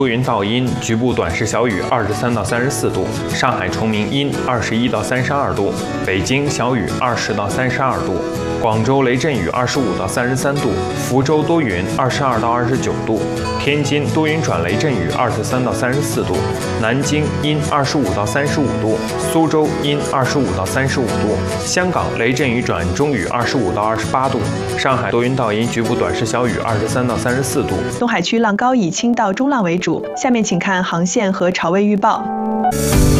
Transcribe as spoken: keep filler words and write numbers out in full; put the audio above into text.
多云到阴，局部短时小雨，二十三到三十四度；上海崇明阴，二十一到三十二度；北京小雨，二十到三十二度；广州雷阵雨，二十五到三十三度；福州多云，二十二到二十九度；天津多云转雷阵雨，二十三到三十四度；南京阴，二十五到三十五度；苏州阴，二十五到三十五度；香港雷阵雨转中雨，二十五到二十八度；上海多云到阴，局部短时小雨，二十三到三十四度。 东海区浪高以轻到中浪为主。下面请看航线和潮位预报。